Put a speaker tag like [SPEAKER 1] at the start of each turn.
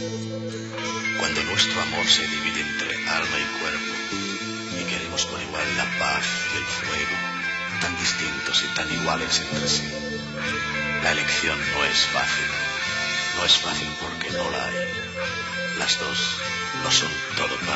[SPEAKER 1] Cuando nuestro amor se divide entre alma y cuerpo y queremos por igual la paz y el fuego, tan distintos y tan iguales entre sí, la elección no es fácil. No es fácil porque no la hay. Las dos lo son todo para